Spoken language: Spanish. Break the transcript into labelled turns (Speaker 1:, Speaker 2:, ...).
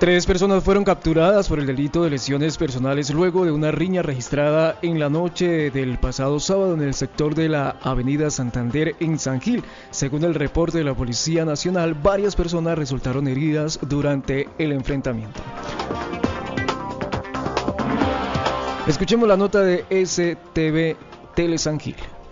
Speaker 1: Tres personas fueron capturadas por el delito de lesiones personales luego de una riña registrada en la noche del pasado sábado en el sector de la Avenida Santander en San Gil. Según el reporte de la Policía Nacional, varias personas resultaron heridas durante el enfrentamiento. Escuchemos la nota de STV Tele San Gil.